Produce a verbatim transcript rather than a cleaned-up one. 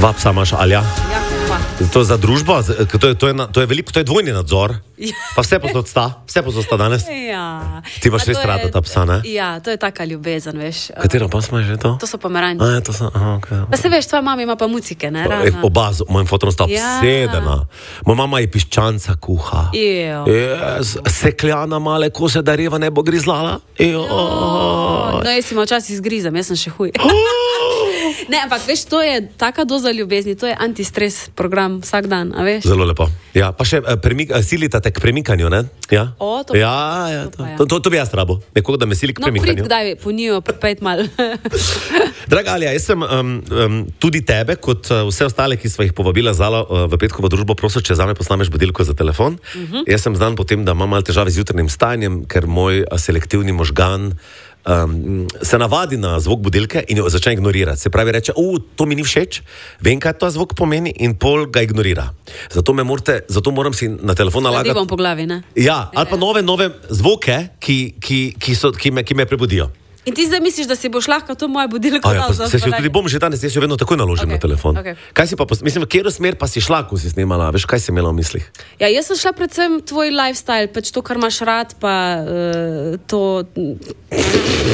Dva psa imaš, Alja? Ja, pa. To je za družbo? To je, to je, to je, veliko, to je dvojni nadzor? Ja. Pa vse posod sta? Vse posod sta danes? Ja. Ti imaš A res to je- rada ta psa, ne? Ja, to je taka ljubezen, veš. Katero pa smo že to? To so pomeranjci. A, ja, to so, aha, okay. Pa se veš, tvoja mama ima pa mucike, ne? E, Rana. Oba, z mojim fotom sta Ja. obsedena. Moja mama je piščanca kuha. Ejo. Yes, sekljana male kose, da reva ne bo grizlala. Ejo. No, jaz si ima včasih zgrizam, jaz sem še huj. Ne, ampak veš, to je taka doza ljubezni, to je antistres program vsak dan, a veš? Zelo lepo. Ja, pa še eh, premik, eh, silita te k premikanju, ne? Ja, O, to- ja, ja, to to, pa ja. to, to, to bi jaz rabo. Nekoga, da me sili k No, prid premikanju. kdaj po njo, pet mal. Draga Alja, jaz sem um, um, tudi tebe, kot uh, vse ostale, ki sva jih povabila zala uh, v petkovo družbo, prosil, če zame posnameš budilko za telefon. Uh -huh. Jaz sem znan potem, da imam malo težave z jutrnim stanjem, ker moj uh, selektivni možgan um, se navadi na zvok budilke in jo začne ignorirati. Se pravi, reče, o, to mi ni všeč, vem, kaj ta zvok pomeni in pol ga ignorira. Zato, me morate, zato moram si na telefon Ladi nalagati. bom po glavi, ne? Ja, ali pa nove, nove zvoke, ki, ki, ki, so, ki, me, ki me prebudijo. In ti zdaj misliš, da si boš lahko to moje budilko A ja, pa dal za se si jo vsakdan? tudi bom že danes, jaz jo vedno takoj naložim Okej, na telefon. okej. Kaj si pa, pos- mislim, v katero smer pa si šla, ko si snemala, veš, kaj si imela v mislih? Ja, jaz sem šla predvsem tvoj lifestyle, pač to, kar imaš rad, pa uh, to...